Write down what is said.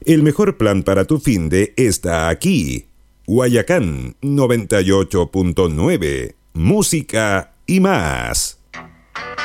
El mejor plan para tu finde está aquí. Guayacán 98.9. Música y más.